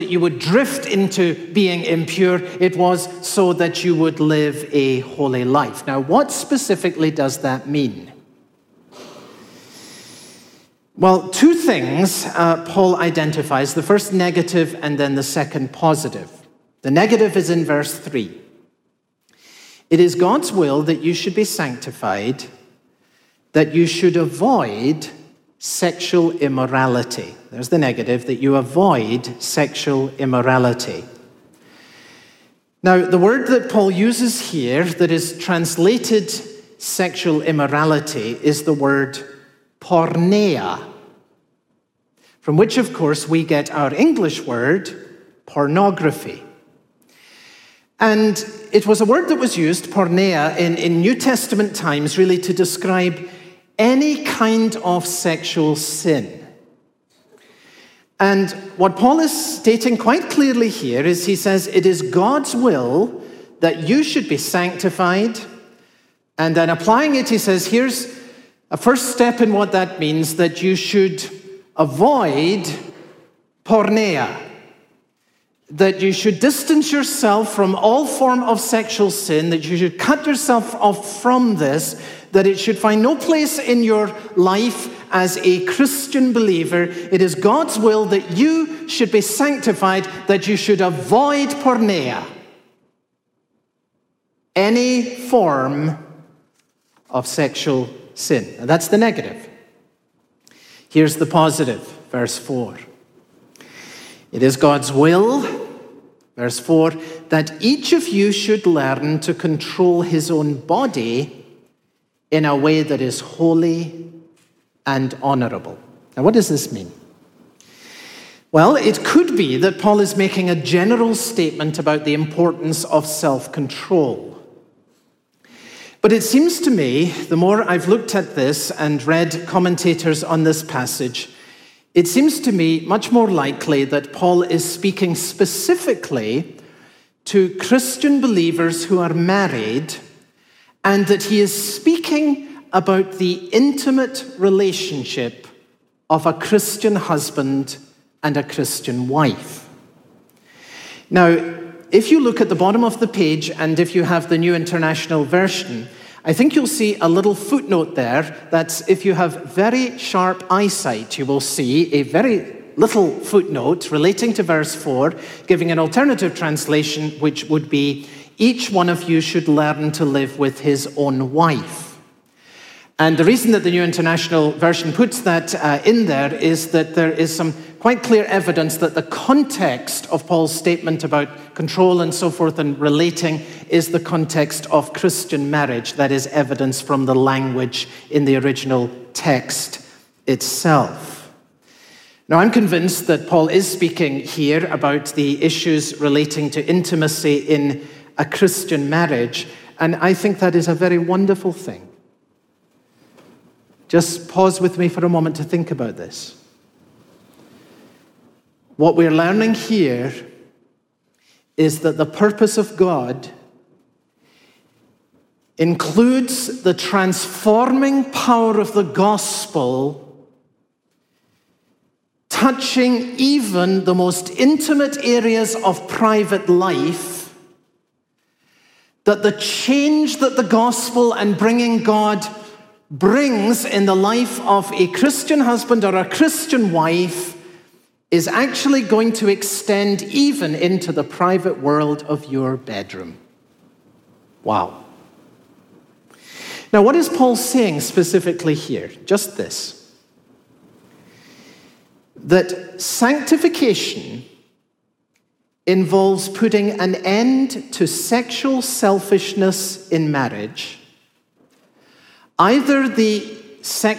you would drift into being impure. It was so that you would live a holy life. Now, what specifically does that mean? Well, two things Paul identifies. The first negative and then the second positive. The negative is in verse 3. It is God's will that you should be sanctified, that you should avoid sexual immorality. There's the negative, that you avoid sexual immorality. Now, the word that Paul uses here that is translated sexual immorality is the word porneia, from which, of course, we get our English word pornography. And it was a word that was used, porneia, in New Testament times, really to describe any kind of sexual sin. And what Paul is stating quite clearly here is he says, it is God's will that you should be sanctified. And then applying it, he says, here's a first step in what that means, that you should avoid porneia, that you should distance yourself from all form of sexual sin, that you should cut yourself off from this, that it should find no place in your life as a Christian believer. It is God's will that you should be sanctified, that you should avoid porneia, any form of sexual sin. Now, that's the negative. Here's the positive, verse 4. It is God's will, verse 4, that each of you should learn to control his own body in a way that is holy and honorable. Now, what does this mean? Well, it could be that Paul is making a general statement about the importance of self-control. But it seems to me, the more I've looked at this and read commentators on this passage, it seems to me much more likely that Paul is speaking specifically to Christian believers who are married, and that he is speaking about the intimate relationship of a Christian husband and a Christian wife. Now, if you look at the bottom of the page, and if you have the New International Version, I think you'll see a little footnote there. That's if you have very sharp eyesight, you will see a very little footnote relating to verse 4, giving an alternative translation, which would be, each one of you should learn to live with his own wife. And the reason that the New International Version puts that in there is that there is some quite clear evidence that the context of Paul's statement about control and so forth and relating is the context of Christian marriage. That is evidence from the language in the original text itself. Now, I'm convinced that Paul is speaking here about the issues relating to intimacy in a Christian marriage, and I think that is a very wonderful thing. Just pause with me for a moment to think about this. What we're learning here is that the purpose of God includes the transforming power of the gospel, touching even the most intimate areas of private life, that the change that the gospel and bringing God brings in the life of a Christian husband or a Christian wife is actually going to extend even into the private world of your bedroom. Wow. Now, what is Paul saying specifically here? Just this: that sanctification involves putting an end to sexual selfishness in marriage, either the